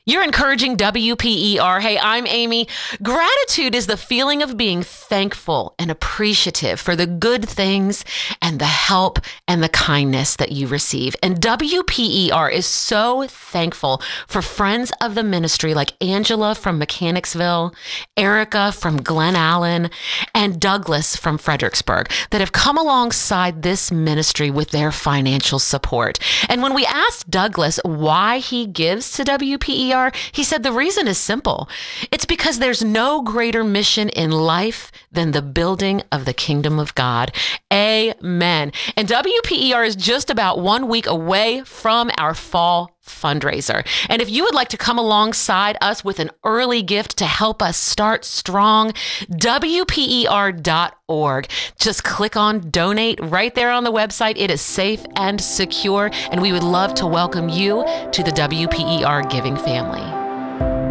You're encouraging WPER. Hey, I'm Amy. Gratitude is the feeling of being thankful and appreciative for the good things and the help and the kindness that you receive. And WPER is so thankful for friends of the ministry like Angela from Mechanicsville, Erica from Glen Allen, and Douglas from Fredericksburg that have come alongside this ministry with their financial support. And when we asked Douglas why he gives to WPER, he said the reason is simple. It's because there's no greater mission in life than the building of the kingdom of God. Amen. And WPER is just about 1 week away from our fall fundraiser. And if you would like to come alongside us with an early gift to help us start strong, WPER.org. Just click on donate right there on the website. It is safe and secure, and we would love to welcome you to the WPER giving family.